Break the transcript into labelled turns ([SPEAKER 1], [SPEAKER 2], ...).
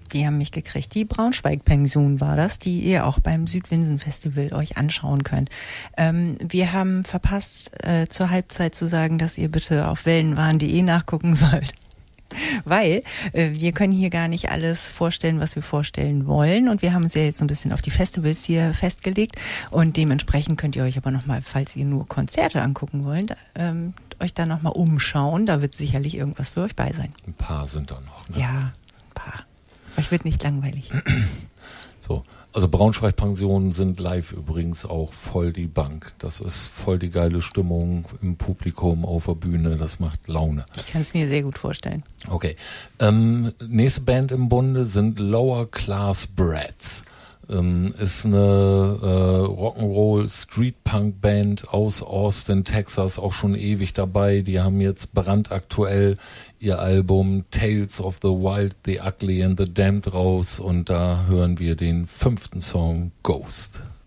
[SPEAKER 1] Die haben mich gekriegt. Die Braunschweig-Pension war das, die ihr auch beim Südwinsen-Festival euch anschauen könnt. Wir haben verpasst, zur Halbzeit zu sagen, dass ihr bitte auf wellenwahn.de nachgucken sollt. Weil wir können hier gar nicht alles vorstellen, was wir vorstellen wollen. Und wir haben uns ja jetzt so ein bisschen auf die Festivals hier festgelegt. Und dementsprechend könnt ihr euch aber nochmal, falls ihr nur Konzerte angucken wollt, euch da nochmal umschauen. Da wird sicherlich irgendwas für euch bei sein.
[SPEAKER 2] Ein paar sind da noch. Ne?
[SPEAKER 1] Ja, ein paar. Euch wird nicht langweilig.
[SPEAKER 2] So. Also Braunschweig-Pensionen sind live übrigens auch voll die Bank. Das ist voll die geile Stimmung im Publikum auf der Bühne. Das macht Laune.
[SPEAKER 1] Ich kann es mir sehr gut vorstellen.
[SPEAKER 2] Okay. Nächste Band im Bunde sind Lower Class Brats. Ist eine Rock'n'Roll Street-Punk Band aus Austin, Texas, auch schon ewig dabei. Die haben jetzt brandaktuell ihr Album Tales of the Wild, the Ugly and the Damned raus und da hören wir den 5. Song Ghost.